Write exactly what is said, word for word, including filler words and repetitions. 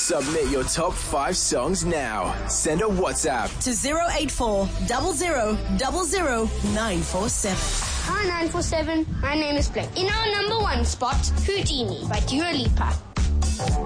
Submit your top five songs now. Send a WhatsApp to zero eight four zero zero zero zero nine four seven. Hi nine four seven, my name is Blake. In our number one spot, Houdini by Dua Lipa.